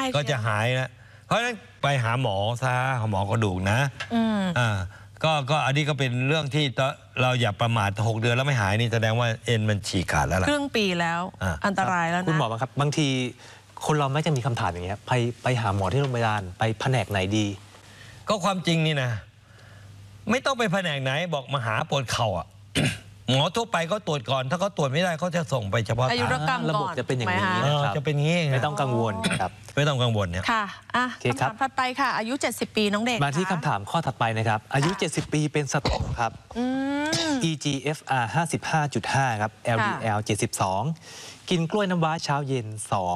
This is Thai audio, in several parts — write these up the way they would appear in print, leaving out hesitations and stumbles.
ก็จะหายนะเพราะฉะนั้นไปหาหมอซะหมอกระดูกนะก็อันนี้ก็เป็นเรื่องที่เราอย่าประมาท6 เดือนแล้วไม่หายนี่แสดงว่าเอ็นมันฉีกขาดแล้วล่ะครึ่งปีแล้วอันตรายแล้วนะคุณหมอครับบางทีคนเราไม่จะมีคำถามอย่างเงี้ยไปหาหมอที่โรงพยาบาลไปแผนกไหนดีก็ความจริงนี่นะไม่ต้องไปแผนกไหนบอกมาหาปวดเข่าหมอทั่วไปเขาตรวจก่อนถ้าเขาตรวจไม่ได้เขาจะส่งไปเฉพาะอายุรกรรมระบบจะเป็นอย่างนี้จะเป็นงี้ไม่ต้องกังวลครับไม่ต้องกังวลเนี่ยค่ะคำถามถัดไปค่ะอายุ70 ปีน้องเด็กมาที่คำถามข้อถัดไปนะครับอายุ70 ปีเป็นสโตรกครับ EGFR 55.5 ครับ LDL 72 กินกล้วยน้ำว้าเช้าเย็น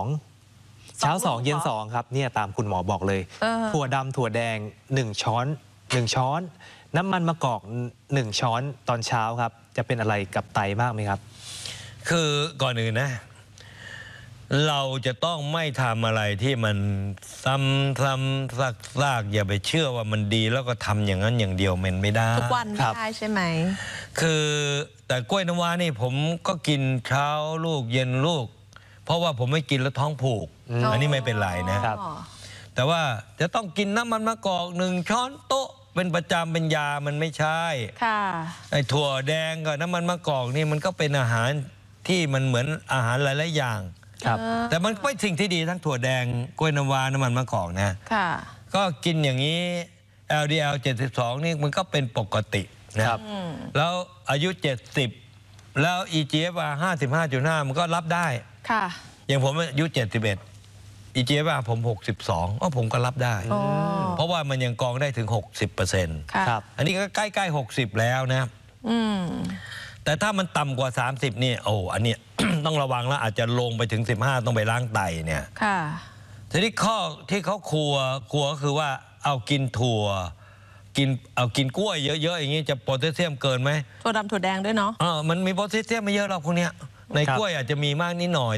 2เช้า2เย็น2ครับเนี่ยตามคุณหมอบอกเลยถั่วดำถั่วแดง1 ช้อนน้ำมันมะกอก1 ช้อนตอนเช้าครับจะเป็นอะไรกับไตมากไหมครับคือก่อนอื่นนะเราจะต้องไม่ทำอะไรที่มันซ้ำซากอย่าไปเชื่อว่ามันดีแล้วก็ทำอย่างนั้นอย่างเดียวมันไม่ได้ทุกวันไม่ได้ใช่ไหมคือแต่กล้วยน้ำว้านี่ผมก็กินเช้าลูกเย็นลูกเพราะว่าผมไม่กินแล้วท้องผูกอันนี้ไม่เป็นไรนะครับแต่ว่าจะต้องกินน้ำมันมะกอก1 ช้อนโต๊ะเป็นประจำเป็นยามันไม่ใช่ไอ้ถั่วแดงกับน้ำมันมะกอกนี่มันก็เป็นอาหารที่มันเหมือนอาหารหลายๆอย่างแต่มันไม่สิ่งที่ดีทั้งถั่วแดงกล้วยน้ำว้าน้ำมันมะกอกนะก็กินอย่างนี้ LDL 72นี่มันก็เป็นปกตินะครับแล้วอายุ70แล้ว EGFR 55.5มันก็รับได้อย่างผมอายุ71EGFR ผม62ผมก็รับได้เพราะว่ามันยังกองได้ถึง 60%ครับอันนี้ก็ใกล้ๆ60แล้วนะแต่ถ้ามันต่ำกว่า30นี่อันนี้ ต้องระวังแล้วอาจจะลงไปถึง15ต้องไปล้างไตเนี่ยทีนี้ข้อที่เขากลัวก็คือว่าเอากินถั่วกินกล้วยเยอะๆอย่างนี้จะโพแทสเซียมเกินไหมถั่วดำถั่วแดงด้วยเนาะมันมีโพแทสเซียมไม่เยอะหรอกพวกนี้ในกล้วยอาจจะมีมากนิดหน่อย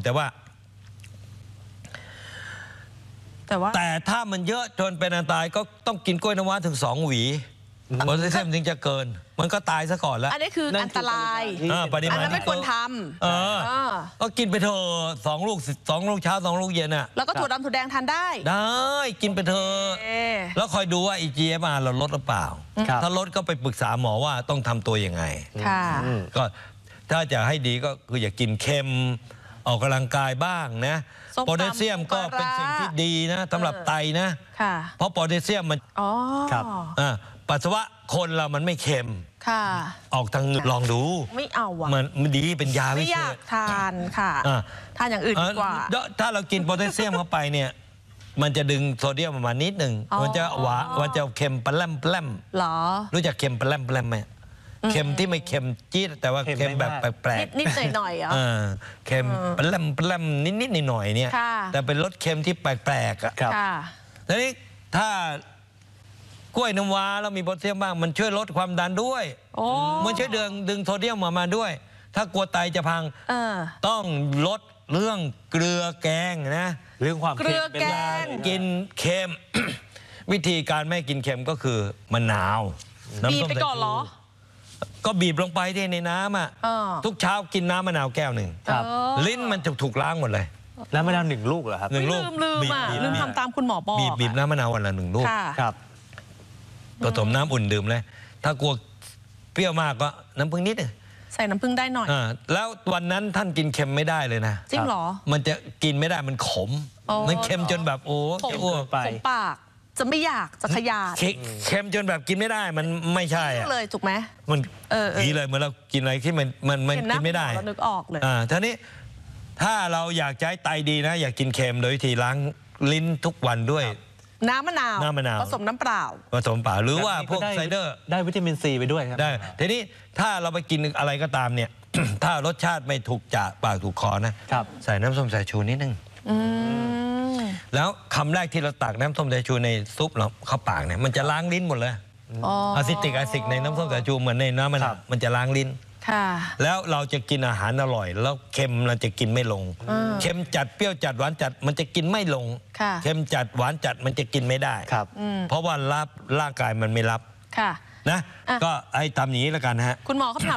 แต่ถ้ามันเยอะจนเป็นอันตรายก็ต้องกินกล้วยน้ำว้าถึง2 หวีโพแทสเซียมถึงจะเกินมันก็ตายซะก่อนแล้วอันนี้คืออันตรายปริมาณนั้นไม่ควรทำก็กินไปเถอะ2 ลูกเช้า2 ลูกเย็นอ่ะแล้วก็ถั่วดำถั่วแดงทานได้กินไปเถอะแล้วคอยดูว่า EGFR เราลดหรือเปล่าถ้าลดก็ไปปรึกษาหมอว่าต้องทำตัวยังไงก็ถ้าจะให้ดีก็คืออย่ากินเค็มออกกำลังกายบ้างนะโพแทสเซียมก็เป็นสิ่งที่ดีนะสำหรับไตนะเพราะโพแทสเซียมมันปัสสาวะคนเรามันไม่เค็มออกทางลองดูไม่เอาอ่ะมันดีเป็นยาไม่อยากทานค่ะทานอย่างอื่นดีกว่าถ้าเรากินโพแทสเซียมเข้าไปเนี่ยมันจะดึงโซเดียมออกมานิดหนึ่งมันจะเค็มปลาแล่มหรอรู้จักเค็มปลาแล่มไหมเค็มที่ไม่เค็มจี๊ดแต่ว่าเค็มแบบแปลกนิดหน่อยเหรอเค็มปลาแล่มนิดหน่อยเนี่ยแต่เป็นรสเค็มที่แปลกๆอ่ะทีนี้ถ้ากล้วยน้ำว้าแล้วมีโพแทสเซียมบ้างมันช่วยลดความดันด้วยมันช่วยดึงโซเดียมมาด้วยถ้ากลัวไตจะพังต้องลดเรื่องเกลือแกงนะเรื่องความเกลือแกงกินเค็ม วิธีการไม่กินเค็มก็คือมะนาวบีบไปก่อนเหรอก็บีบลงไปที่ในน้ำอ่ะทุกเช้ากินน้ำมะนาวแก้วหนึ่งลิ้นมันจะถูกล้างหมดเลยแล้วมะนาว1 ลูกเหรอครับ 1 ลูกลืมทำตามคุณหมอบอกบีบน้ำมะนาววันละ1 ลูกผสมน้ำอุ่นดื่มเลยถ้ากลัวเปรี้ยวมากก็น้ำผึ้งนิดนึงใส่น้ำผึ้งได้หน่อยแล้ววันนั้นท่านกินเค็มไม่ได้เลยนะจริงเหรอมันจะกินไม่ได้มันขมมันเค็มจนแบบจะอ้วกไปปากจะไม่อยากจะขยาดเค็มจนแบบกินไม่ได้มันไม่ใช่เลยถูกไหมมันดีเลยเหมือนเรากินอะไรที่มันกินไม่ได้นึกออกเลยทีนี้ถ้าเราอยากใช้ไตดีนะอยากกินเค็มโดยวิธีล้างลิ้นทุกวันด้วยน้ำมะนาวผสมน้ำเปล่าหรือว่าพวกไซเดอร์ได้วิตามินซีไปด้วยครับได้ทีนี้ถ้าเราไปกินอะไรก็ตามเนี่ย ถ้ารสชาติไม่ถูกปากถูกคอนะใส่น้ำส้มสายชูนิดนึงแล้วคำแรกที่เราตักน้ำส้มสายชูในซุปเราเข้าปากเนี่ยมันจะล้างลิ้นหมดเลยอะซิติกในน้ำส้มสายชูเหมือนในน้ำมันจะล้างลิ้นแล้วเราจะกินอาหารอร่อยแล้วเค็มเราจะกินไม่ลงเค็มจัดเปรี้ยวจัดหวานจัดมันจะกินไม่ลงเค็มจัดหวานจัดมันจะกินไม่ได้เพราะว่าร่างกายมันไม่รับนะก็ให้ทำอย่างนี้แล้วกันฮะคุณหมอเขาถาม